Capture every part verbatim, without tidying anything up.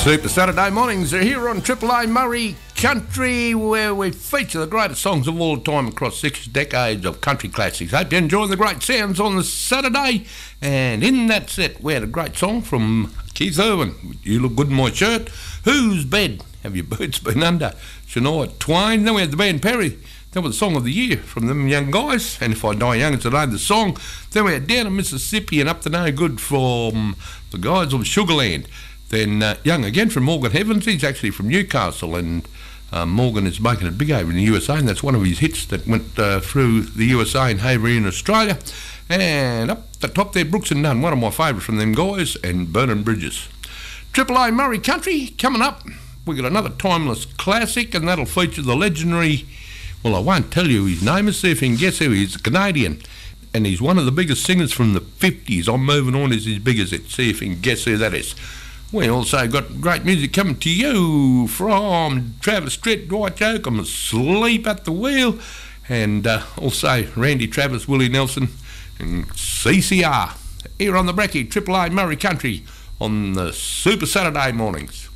Super Saturday mornings are here on Triple A Murray Country, where we feature the greatest songs of all time across six decades of country classics. Hope you enjoy the great sounds on the Saturday. And in that set, we had a great song from Keith Irwin, You Look Good in My Shirt. Whose Bed Have Your Boots Been Under? Shania Twain. Then we had the band Perry. That was the song of the year from them young guys. And If I Die Young, it's the name of the song. Then we had Down in Mississippi and Up to No Good from the guys of Sugarland. Then uh, Young again from Morgan Heavens. He's actually from Newcastle, and uh, Morgan is making it big over in the U S A, and that's one of his hits that went uh, through the U S A and over in Australia. And up the top there, Brooks and Nunn, one of my favourites from them guys, and Vernon Bridges. Triple A Murray Country coming up. We've got another timeless classic, and that'll feature the legendary, well, I won't tell you his name, see if you can guess who he is, a Canadian. And he's one of the biggest singers from the fifties. I'm Moving On is his biggest hit. See if you can guess who that is. We also got great music coming to you from Travis Tritt, Dwight Yoakam, I'm Asleep at the Wheel, and uh, also Randy Travis, Willie Nelson, and C C R. Here on the Brekkie, Triple A Murray Country on the Super Saturday mornings.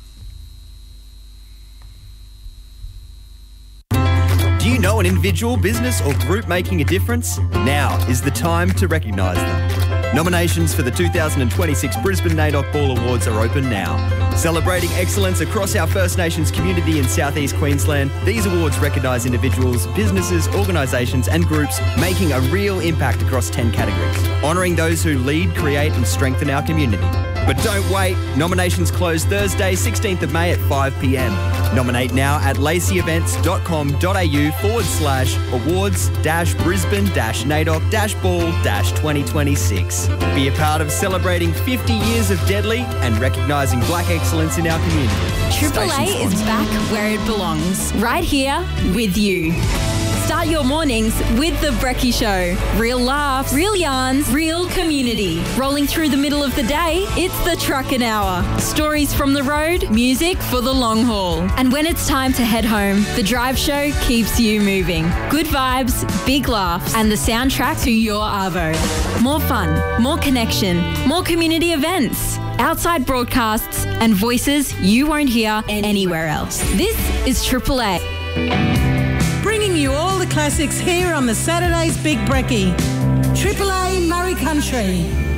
Do you know an individual, business or group making a difference? Now is the time to recognise them. Nominations for the two thousand twenty-six Brisbane NAIDOC Ball Awards are open now. Celebrating excellence across our First Nations community in southeast Queensland, these awards recognise individuals, businesses, organisations and groups making a real impact across ten categories, honouring those who lead, create and strengthen our community. But don't wait, nominations close Thursday sixteenth of May at five p m. Nominate now at laceyevents.com.au forward slash awards dash Brisbane dash NAIDOC dash ball dash twenty twenty-six. Be a part of celebrating fifty years of Deadly and recognising black excellence in our community. Triple A is back where it belongs, right here with you. Start your mornings with The Brekkie Show. Real laughs, real yarns, real community. Rolling through the middle of the day, it's the Truckin' Hour. Stories from the road, music for the long haul. And when it's time to head home, The Drive Show keeps you moving. Good vibes, big laughs, and the soundtrack to your arvo. More fun, more connection, more community events, outside broadcasts, and voices you won't hear anywhere else. This is Triple A. Bringing you all the classics here on the Saturday's Big Brekkie. Triple A Murray Country.